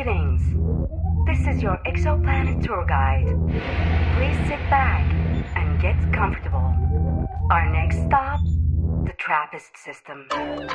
Greetings. This is your exoplanet tour guide. Please sit back and get comfortable. Our next stop, the TRAPPIST system.